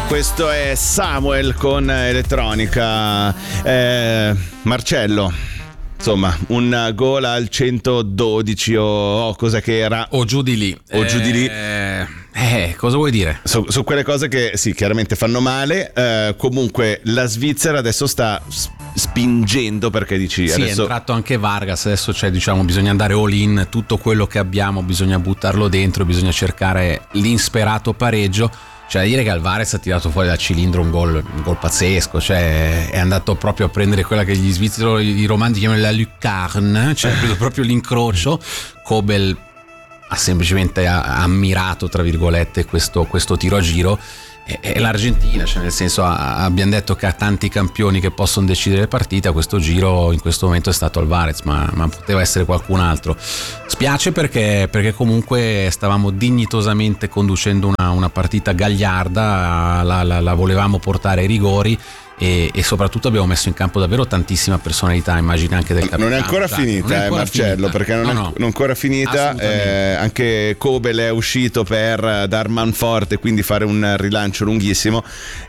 Questo è Samuel con Elettronica. Marcello, insomma, un gol al 112 o cosa che era, o giù di lì, giù di lì. Cosa vuoi dire? Su quelle cose che sì, chiaramente fanno male. Comunque la Svizzera adesso sta spingendo, perché dici sì, adesso è entrato anche Vargas, adesso diciamo bisogna andare all in, tutto quello che abbiamo bisogna buttarlo dentro, bisogna cercare l'insperato pareggio. Cioè, dire che Alvarez ha tirato fuori dal cilindro un gol pazzesco, cioè è andato proprio a prendere quella che gli svizzeri, i romanzi chiamano la lucarne, cioè ha preso proprio l'incrocio. Kobel ha semplicemente ammirato, tra virgolette, questo tiro a giro. E l'Argentina, cioè nel senso, abbiamo detto che ha tanti campioni che possono decidere le partite, a questo giro in questo momento è stato Alvarez, ma poteva essere qualcun altro. Spiace perché comunque stavamo dignitosamente conducendo una partita gagliarda, la volevamo portare ai rigori e soprattutto abbiamo messo in campo davvero tantissima personalità, immagino anche del capitano. Non è ancora finita, Marcello, perché non è ancora finita. Anche Kobel è uscito per dar manforte, quindi fare un rilancio lunghissimo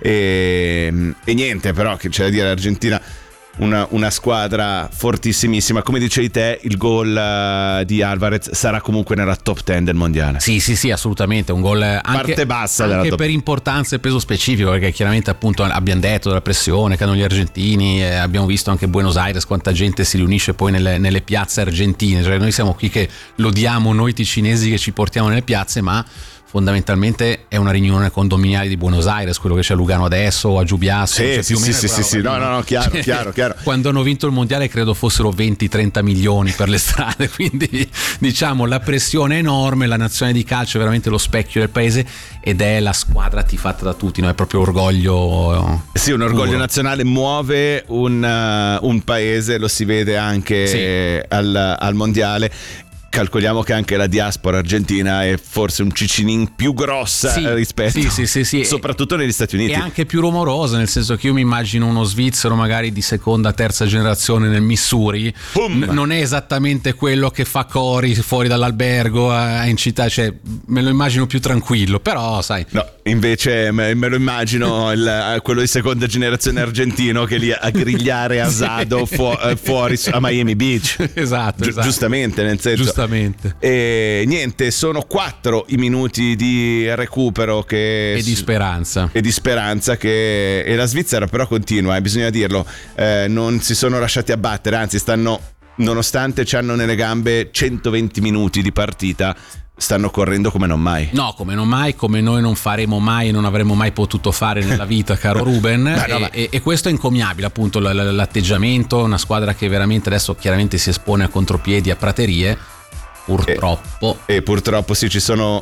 e niente, però che c'è da dire, l'Argentina una squadra fortissimissima. Come dicevi te, il gol di Alvarez sarà comunque nella top 10 del mondiale. Sì, assolutamente, un gol anche, parte bassa anche per importanza e peso specifico, perché chiaramente appunto abbiamo detto della pressione che hanno gli argentini, abbiamo visto anche Buenos Aires quanta gente si riunisce poi nelle piazze argentine, cioè noi siamo qui che lodiamo noi ticinesi che ci portiamo nelle piazze, ma fondamentalmente è una riunione condominiale di Buenos Aires, quello che c'è a Lugano adesso o a Giubiasso. Sì, no, chiaro. Quando hanno vinto il mondiale credo fossero 20-30 milioni per le strade, quindi diciamo la pressione è enorme, la nazione di calcio è veramente lo specchio del paese ed è la squadra tifata da tutti, no? È proprio orgoglio. Sì, un orgoglio nazionale, muove un paese, lo si vede anche al mondiale. Calcoliamo che anche la diaspora argentina è forse un cicinin più grossa rispetto, sì, soprattutto negli Stati Uniti. E anche più rumorosa, nel senso che io mi immagino uno svizzero magari di seconda, terza generazione nel Missouri, non è esattamente quello che fa cori fuori dall'albergo in città, cioè me lo immagino più tranquillo, però sai. No, invece me lo immagino quello di seconda generazione argentino che lì a grigliare asado fuori a Miami Beach. Esatto. Giustamente, nel senso. E niente, sono 4 i minuti di recupero e di speranza che e la Svizzera però continua, bisogna dirlo, non si sono lasciati abbattere, anzi stanno, nonostante ci hanno nelle gambe 120 minuti di partita, stanno correndo come non mai. No, come non mai, come noi non faremo mai e non avremmo mai potuto fare nella vita, caro Ruben. E questo è encomiabile, appunto, l'atteggiamento, una squadra che veramente adesso chiaramente si espone a contropiedi, a praterie. Purtroppo. E purtroppo sì, ci sono.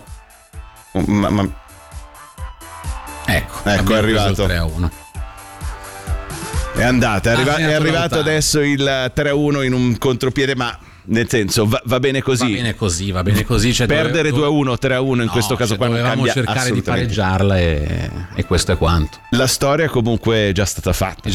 Ecco, è arrivato. 3-1. È andata, è arrivato adesso il 3-1 in un contropiede, ma nel senso va bene così. Va bene così. Cioè perdere 2-1, 3-1 in questo caso qua non cambia, cercare di pareggiarla e questo è quanto. La storia comunque è già stata fatta.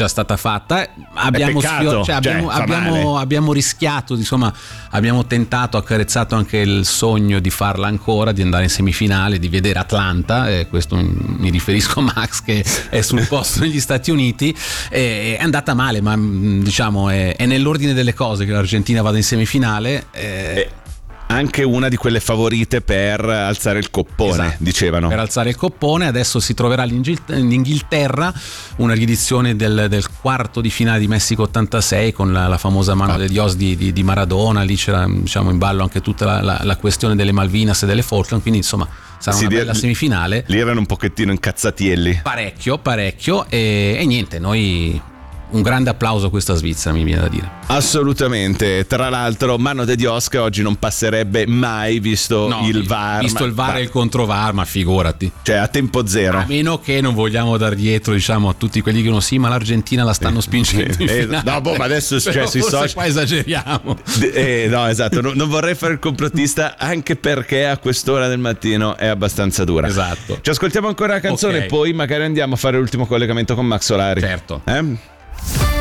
Abbiamo rischiato, insomma, abbiamo tentato, accarezzato anche il sogno di farla ancora, di andare in semifinale, di vedere Atlanta, questo mi riferisco a Max che è sul posto negli Stati Uniti. È andata male, ma diciamo è nell'ordine delle cose che l'Argentina vada in semifinale. Anche una di quelle favorite per alzare il coppone, esatto, dicevano. Per alzare il coppone, adesso si troverà l'Inghilterra, una riedizione del quarto di finale di Messico 86 con la famosa mano de Dios di Maradona. Lì c'era, diciamo, in ballo anche tutta la questione delle Malvinas e delle Falkland, quindi insomma sarà una bella semifinale. Lì erano un pochettino incazzatielli. Parecchio e niente, noi un grande applauso a questa Svizzera, mi viene da dire. Assolutamente. Tra l'altro mano de Dios che oggi non passerebbe mai, visto il VAR. Visto il VAR e il controVAR, ma figurati. Cioè a tempo zero. A meno che non vogliamo dar dietro, diciamo, a tutti quelli che dicono sì, ma l'Argentina la stanno spingendo in finale. No, ma adesso cioè, sui social qua esageriamo. No, esatto, non vorrei fare il complottista, anche perché a quest'ora del mattino è abbastanza dura. Esatto. Ci ascoltiamo ancora la canzone, poi magari andiamo a fare l'ultimo collegamento con Max Solari. Certo.